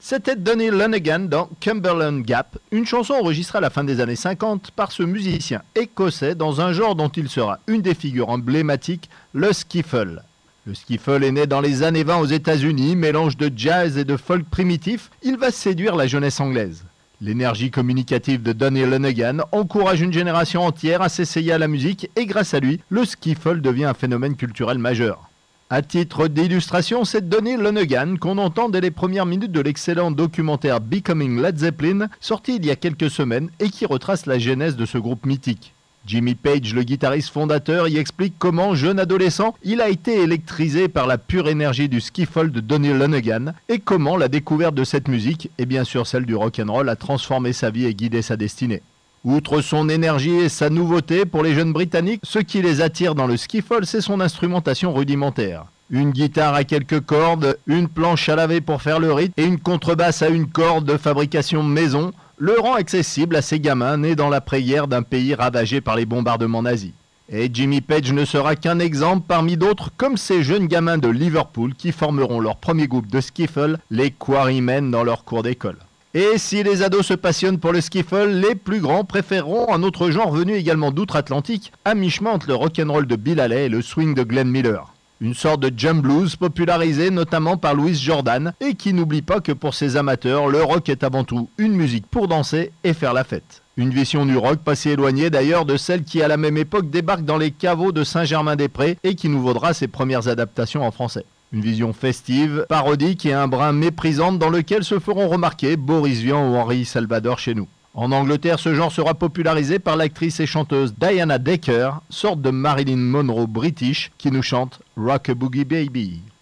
C'était Donny Lonergan dans Cumberland Gap, une chanson enregistrée à la fin des années 50 par ce musicien écossais dans un genre dont il sera une des figures emblématiques, le skiffle. Le skiffle est né dans les années 20 aux États-Unis, mélange de jazz et de folk primitif, il va séduire la jeunesse anglaise. L'énergie communicative de Donny Lonergan encourage une génération entière à s'essayer à la musique et grâce à lui, le skiffle devient un phénomène culturel majeur. À titre d'illustration, c'est Donny Lonergan qu'on entend dès les premières minutes de l'excellent documentaire Becoming Led Zeppelin, sorti il y a quelques semaines et qui retrace la genèse de ce groupe mythique. Jimmy Page, le guitariste fondateur, y explique comment, jeune adolescent, il a été électrisé par la pure énergie du skiffle de Donny Lonergan et comment la découverte de cette musique, et bien sûr celle du rock'n'roll, a transformé sa vie et guidé sa destinée. Outre son énergie et sa nouveauté, pour les jeunes britanniques, ce qui les attire dans le skiffle, c'est son instrumentation rudimentaire. Une guitare à quelques cordes, une planche à laver pour faire le rythme et une contrebasse à une corde de fabrication maison, le rend accessible à ces gamins nés dans l'après-guerre d'un pays ravagé par les bombardements nazis. Et Jimmy Page ne sera qu'un exemple parmi d'autres, comme ces jeunes gamins de Liverpool qui formeront leur premier groupe de skiffle, les Quarrymen, dans leur cours d'école. Et si les ados se passionnent pour le skiffle, les plus grands préféreront un autre genre venu également d'outre-Atlantique, à mi-chemin entre le rock'n'roll de Bill Haley et le swing de Glenn Miller. Une sorte de jump blues popularisé notamment par Louis Jordan et qui n'oublie pas que pour ses amateurs, le rock est avant tout une musique pour danser et faire la fête. Une vision du rock pas si éloignée d'ailleurs de celle qui à la même époque débarque dans les caveaux de Saint-Germain-des-Prés et qui nous vaudra ses premières adaptations en français. Une vision festive, parodique et un brin méprisante dans lequel se feront remarquer Boris Vian ou Henri Salvador chez nous. En Angleterre, ce genre sera popularisé par l'actrice et chanteuse Diana Decker, sorte de Marilyn Monroe british, qui nous chante Rock a Boogie Baby.